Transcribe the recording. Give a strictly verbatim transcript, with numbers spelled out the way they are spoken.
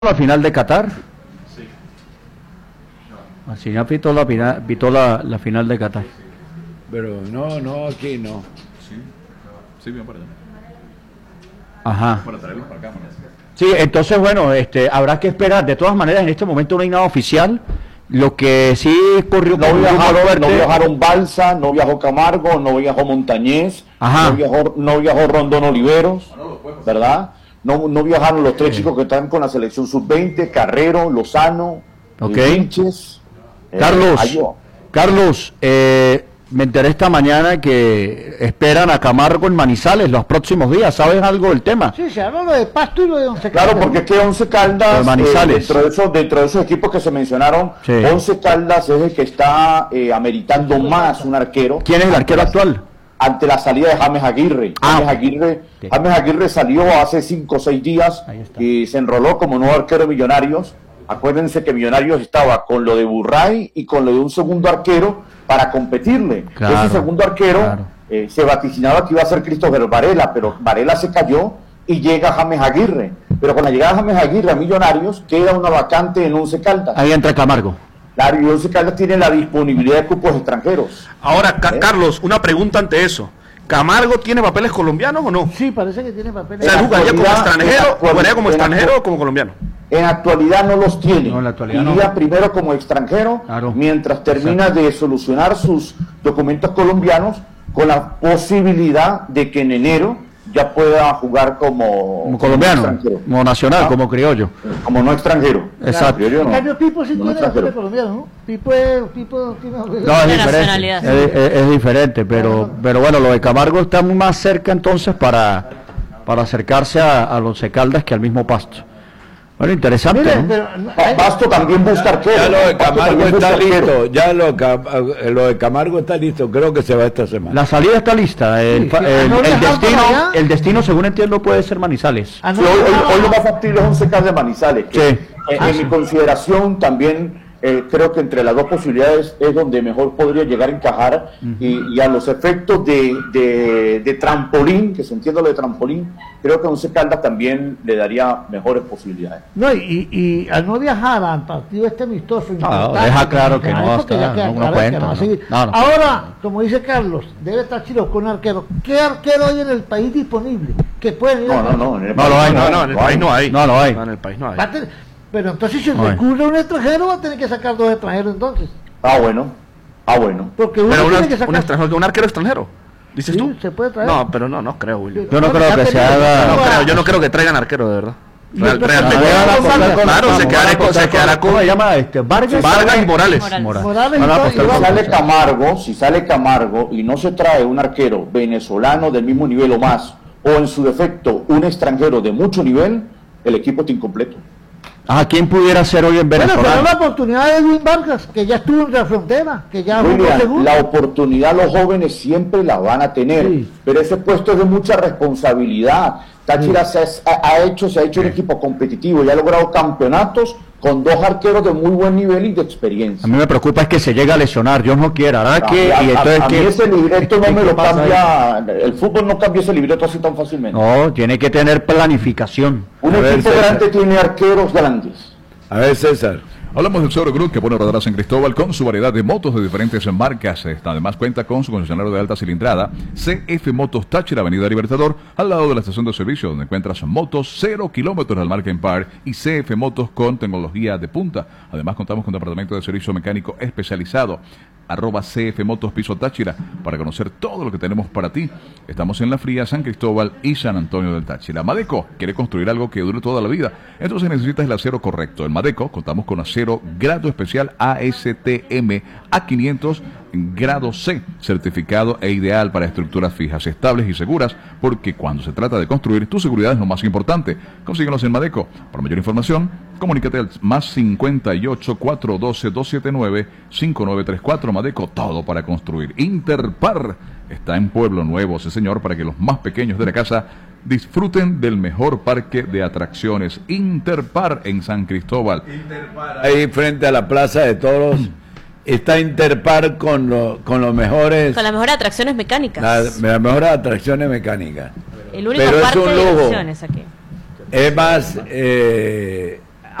la final de Qatar? Sí. No. Así ya pitó la, pitó la, la final de Qatar. Pero no, no, aquí no. Sí, sí, bien para allá. Ajá. Para traerlos para acá. Sí, entonces bueno, este, habrá que esperar. De todas maneras, en este momento no hay nada oficial. Lo que sí corrió... No viajaron, no viajaron Balsa, no viajó Camargo, no viajó Montañez, Ajá. no viajó, no viajó Rondón Oliveros, ¿verdad? No, no viajaron los tres chicos que están con la selección sub veinte, Carrero, Lozano, okay. Vinches. Carlos, eh, Carlos, eh, me enteré esta mañana que esperan a Camargo en Manizales los próximos días. ¿Sabes algo del tema? Sí, se habla lo de Pasto y lo de Once Caldas. Claro, porque es que Once Caldas, Manizales. Eh, dentro, de esos, dentro de esos equipos que se mencionaron, sí. Once Caldas es el que está eh, ameritando más un arquero. ¿Quién es el arquero actual? Ante la salida de James Aguirre. Ah, James Aguirre, okay. James Aguirre salió hace cinco o seis días y se enroló como nuevo arquero de Millonarios. Acuérdense que Millonarios estaba con lo de Burray y con lo de un segundo arquero para competirle. Claro, ese segundo arquero claro. eh, se vaticinaba que iba a ser Christopher Varela, pero Varela se cayó y llega James Aguirre. Pero con la llegada de James Aguirre a Millonarios queda una vacante en Once Caldas. Ahí entra Camargo. Claro, y Once Caldas tiene la disponibilidad de cupos extranjeros. Ahora, Ca ¿Eh? Carlos, una pregunta ante eso. ¿Camargo tiene papeles colombianos o no? Sí, parece que tiene papeles. O sea, ¿jugaría como extranjero, jugaría como extranjero o como colombiano? En actualidad no los tiene. No, en la actualidad Iría no. primero como extranjero, claro. mientras termina Exacto. de solucionar sus documentos colombianos, con la posibilidad de que en enero ya pueda jugar como, como colombiano, como, como nacional, ¿ah? como criollo. Como no extranjero. Exacto. Criollo, no. Cambio, Pipo sí no tiene papeles colombianos, ¿no? Pipo es... Pipo tiene... No, es diferente, es, es, es diferente, pero, pero bueno, lo de Camargo está más cerca entonces para, para acercarse a, a los Caldas que al mismo Pasto. Bueno, interesante, Mire, ¿no? pero, Pasto también busca arquero. Ya lo de Camargo está listo, arquero. ya lo, lo de Camargo está listo, creo que se va esta semana. La salida está lista, el, sí, sí. el, ¿No el destino, el destino según entiendo puede ser Manizales. Ah, no, sí, hoy, hoy, hoy lo más factible es Once Caldas de Manizales. Que, sí. eh, ah, en sí. mi consideración también eh, creo que entre las dos posibilidades es donde mejor podría llegar a encajar uh-huh. y, y a los efectos de, de, de trampolín, que se entiende lo de trampolín, creo que Once Caldas también le daría mejores posibilidades. No, y, y al no viajar al partido este amistoso, no, deja claro que no, está, ya no, no cuenta. No, no. No, no. Ahora, como dice Carlos, debe estar Chilo con un arquero. ¿Qué arquero hay en el país disponible? Que puede ir no, no, no, en el no lo hay, no, no, en el país no hay. No lo hay. No, en el país no hay. Pero entonces si no recurre a un extranjero va a tener que sacar dos extranjeros entonces. Ah, bueno. Ah, bueno. Porque uno pero tiene una, que sacar... un extranjero, un arquero extranjero. ¿Dices sí, tú? Se puede traer. No, pero no, no creo, William. Yo no, no creo que se haga. No creo, yo no creo que traigan arquero, de verdad. Real, realmente. Claro, se quedará con, se quedará con, se llama este Vargas, Vargas y Morales. Morales. Morales. Morales Morales. Si sale Camargo, si sale Camargo y no se trae un arquero venezolano del mismo nivel o más, o en su defecto un extranjero de mucho nivel, el equipo está incompleto. Ah, ¿quién pudiera ser hoy en Venezuela? Bueno, pero la oportunidad de Edwin Vargas, que ya estuvo en la frontera, que ya William, jugó la oportunidad los jóvenes siempre la van a tener, sí. pero ese puesto es de mucha responsabilidad. Táchira sí. se ha, ha hecho, se ha hecho sí. un equipo competitivo y ha logrado campeonatos con dos arqueros de muy buen nivel y de experiencia. A mí me preocupa es que se llegue a lesionar, Dios no quiera, ¿verdad? No, que, a, y entonces a, a que, mí ese libreto no me lo cambia, ahí? El fútbol no cambia ese libreto así tan fácilmente. No, tiene que tener planificación. Un a equipo ver, grande tiene arqueros grandes. A ver, César. Hablamos del Zoro Group, que pone rodadas en Cristóbal con su variedad de motos de diferentes marcas. Además cuenta con su concesionario de alta cilindrada, C F Motos Táchira, Avenida Libertador, al lado de la estación de servicio, donde encuentras motos cero kilómetros al marca Empire y C F Motos con tecnología de punta. Además contamos con departamento de servicio mecánico especializado, arroba C F Motos Piso Táchira, para conocer todo lo que tenemos para ti. Estamos en La Fría, San Cristóbal y San Antonio del Táchira. Madeco quiere construir algo que dure toda la vida, entonces necesitas el acero correcto. En Madeco contamos con acero grado especial A S T M A quinientos grado C, certificado e ideal para estructuras fijas, estables y seguras, porque cuando se trata de construir, tu seguridad es lo más importante. Consíguenos en Madeco. Para mayor información, comunícate al más cincuenta y ocho, cuatrocientos doce, doscientos setenta y nueve, cincuenta y nueve treinta y cuatro. Madeco, todo para construir. Interpar está en Pueblo Nuevo, sí señor, para que los más pequeños de la casa disfruten del mejor parque de atracciones. Interpar en San Cristóbal. Interpar, ahí frente a la Plaza de Toros. Está Interpar con lo, con los mejores, con las mejores atracciones mecánicas. Las la mejores atracciones mecánicas. El único Pero parque es un de lujo. diversiones aquí. Es más, eh,